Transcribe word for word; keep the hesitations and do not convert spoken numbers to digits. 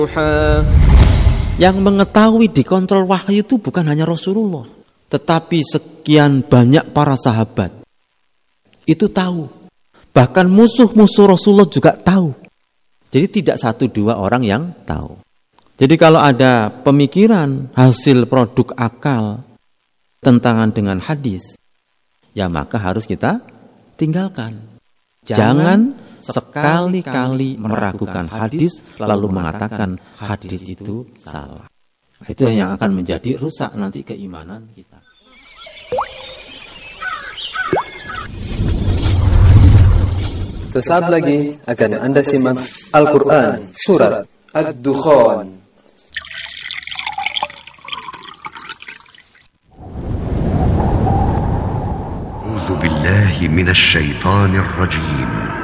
Yang mengetahui dikontrol wahyu itu bukan hanya Rasulullah, tetapi sekian banyak para sahabat itu tahu. Bahkan musuh-musuh Rasulullah juga tahu. Jadi tidak satu dua orang yang tahu. Jadi kalau ada pemikiran hasil produk akal tentangan dengan hadis, ya maka harus kita tinggalkan. Jangan sekali-kali meragukan hadis lalu mengatakan hadis itu salah. Itu yang akan menjadi rusak nanti keimanan kita. Sesaat lagi akan Anda simak Al-Quran Surat Ad-Dukhan. أعوذ بالله من الشيطان الرجيم